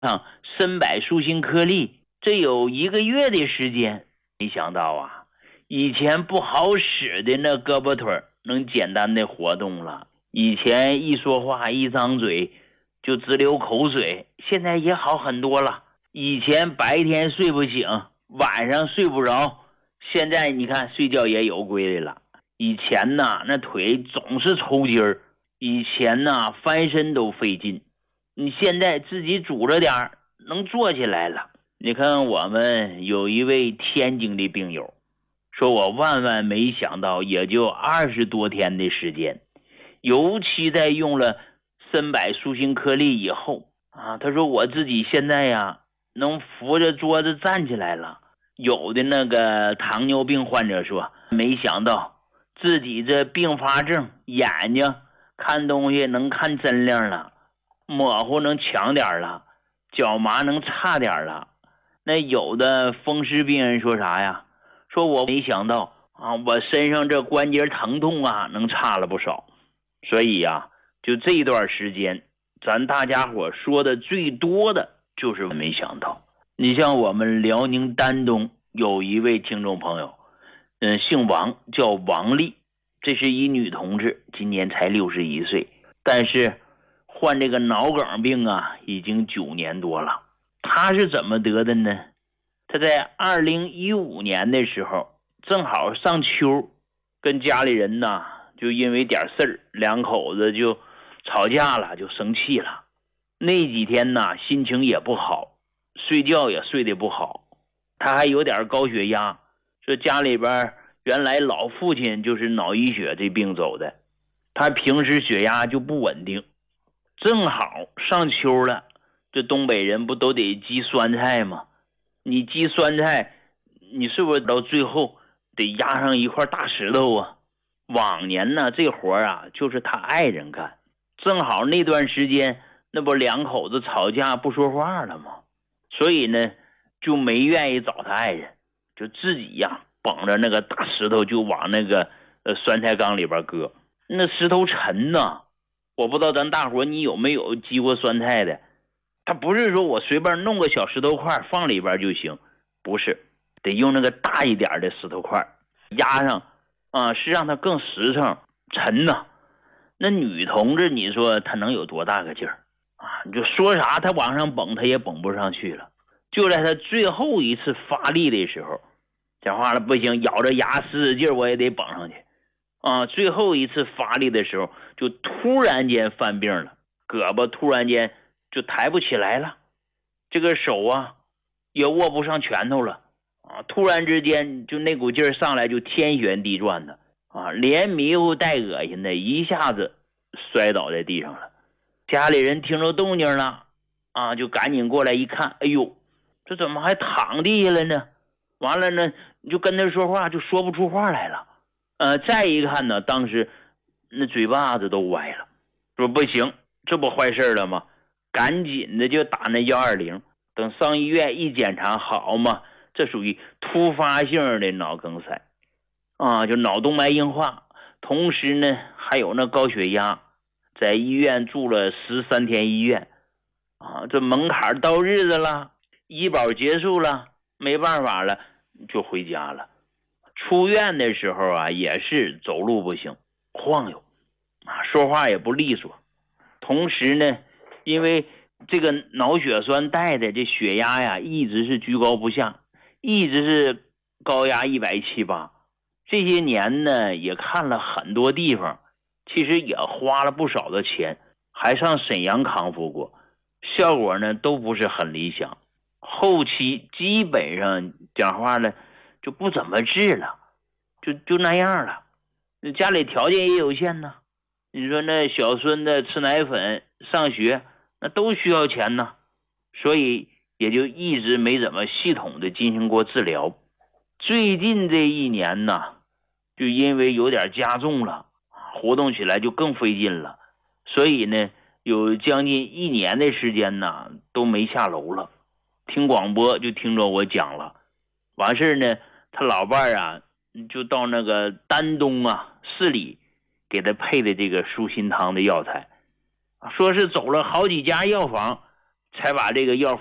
上参柏舒心颗粒，这有1个月的时间。没想到啊，以前不好使的那胳膊腿能简单的活动了。以前一说话一张嘴就直流口水，现在也好很多了。以前白天睡不醒，晚上睡不着，现在你看睡觉也有规律了。以前呢那腿总是抽筋儿，以前呢翻身都费劲，你现在自己拄着点儿能坐起来了。你看我们有一位天津的病友说，我万万没想到也就20多天的时间，尤其在用了参柏舒心颗粒以后啊，他说我自己现在呀能扶着桌子站起来了。有的那个糖尿病患者说，没想到自己这并发症，眼睛看东西能看真亮了，模糊能强点了，脚麻能差点了。那有的风湿病人说啥呀？说我没想到啊，我身上这关节疼痛啊能差了不少。所以呀，就这一段时间咱大家伙说的最多的就是没想到。你像我们辽宁丹东有一位听众朋友，姓王，叫王丽，这是一女同志，今年才61岁，但是患这个脑梗病啊已经9年多了。她是怎么得的呢？她在2015年的时候正好上秋，跟家里人呢就因为点事儿，两口子就吵架了，就生气了。那几天呢心情也不好，睡觉也睡得不好，他还有点高血压，说家里边原来老父亲就是脑溢血这病走的，他平时血压就不稳定。正好上秋了，这东北人不都得积酸菜吗？你积酸菜，你是不是到最后得压上一块大石头啊？往年呢这活啊就是他爱人干，正好那段时间那不两口子吵架不说话了吗？所以呢就没愿意找他爱人，就自己呀绑着那个大石头就往那个酸菜缸里边搁。那石头沉呐，我不知道咱大伙你有没有积过酸菜的。它不是说我随便弄个小石头块放里边就行，不是，得用那个大一点的石头块压上啊，是让它更实诚沉呐。那女同志你说她能有多大个劲儿啊？你就说啥她往上蹦她也蹦不上去了。就在她最后一次发力的时候，讲话了不行，咬着牙使劲我也得蹦上去啊！最后一次发力的时候就突然间犯病了，胳膊突然间就抬不起来了，这个手啊也握不上拳头了啊！突然之间就那股劲儿上来，就天旋地转的啊，连迷糊带恶心的，一下子摔倒在地上了。家里人听着动静了啊，就赶紧过来一看，哎呦，这怎么还躺地下了呢？完了呢，就跟他说话就说不出话来了。再一看呢，当时那嘴巴子都歪了，说不行，这不坏事了吗？赶紧的就打那120，等上医院一检查，好嘛，这属于突发性的脑梗塞啊，就脑动脉硬化，同时呢还有那高血压，在医院住了13天医院啊，这门槛到日子了，医保结束了，没办法了，就回家了。出院的时候啊，也是走路不行，晃悠啊，说话也不利索。同时呢，因为这个脑血栓带的这血压呀，一直是居高不下，一直是高压178。这些年呢，也看了很多地方，其实也花了不少的钱，还上沈阳康复过，效果呢都不是很理想。后期基本上讲话呢就不怎么治了，就那样了。家里条件也有限呢，你说那小孙子吃奶粉上学那都需要钱呢，所以也就一直没怎么系统的进行过治疗。最近这1年呢，就因为有点加重了，活动起来就更费劲了，所以呢有将近1年的时间呢都没下楼了。听广播就听着我讲了，完事呢他老伴啊就到那个丹东啊市里给他配的这个舒心汤的药材，说是走了好几家药房才把这个药